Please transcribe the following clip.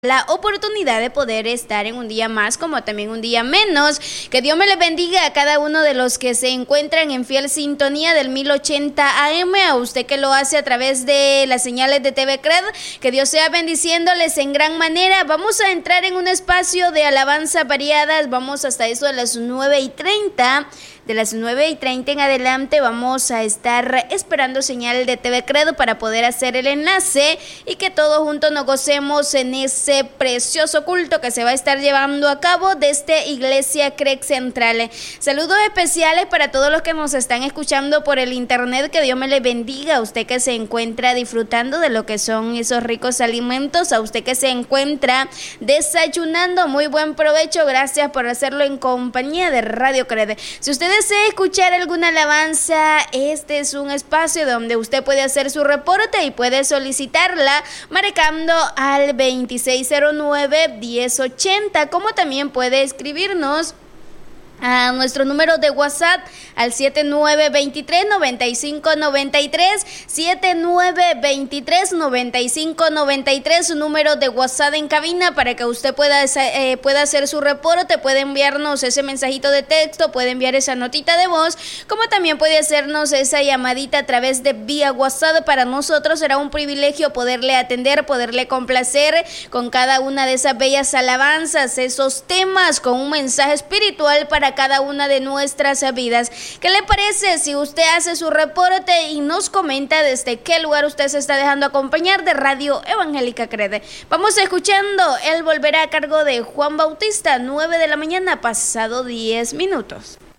la oportunidad de poder estar en un día más como también un día menos. Que Dios me les bendiga a cada uno de los que se encuentran en fiel sintonía del 1080 AM, a usted que lo hace a través de las señales de TV Cred, que Dios sea bendiciéndoles en gran manera. Vamos a entrar en un espacio de alabanza variadas, vamos hasta eso de las 9:30. De las 9:30 en adelante vamos a estar esperando señal de TV Credo para poder hacer el enlace y que todos juntos nos gocemos en ese precioso culto que se va a estar llevando a cabo desde Iglesia Creek Central. Saludos especiales para todos los que nos están escuchando por el internet, que Dios me les bendiga. A usted que se encuentra disfrutando de lo que son esos ricos alimentos, a usted que se encuentra desayunando, muy buen provecho, gracias por hacerlo en compañía de Radio Creed. Si usted desea escuchar alguna alabanza, este es un espacio donde usted puede hacer su reporte y puede solicitarla marcando al 2609-1080, como también puede escribirnos a nuestro número de WhatsApp al 7923-9593, 7923-9593, su número de WhatsApp en cabina para que usted pueda hacer su reporte, puede enviarnos ese mensajito de texto, puede enviar esa notita de voz, como también puede hacernos esa llamadita a través de vía WhatsApp. Para nosotros será un privilegio poderle atender, poderle complacer con cada una de esas bellas alabanzas, esos temas con un mensaje espiritual para cada una de nuestras vidas. ¿Qué le parece si usted hace su reporte y nos comenta desde qué lugar usted se está dejando acompañar de Radio Evangélica Crede? Vamos escuchando Él volverá, a cargo de Juan Bautista, 9 de la mañana, pasado 10 minutos.